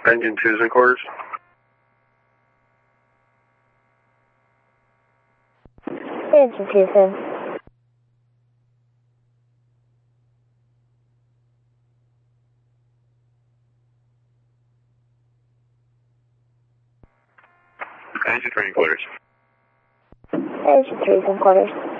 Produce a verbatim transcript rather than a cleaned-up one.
Engine twos and quarters. Engine two, seven. Engine three and quarters. Engine threes and quarters.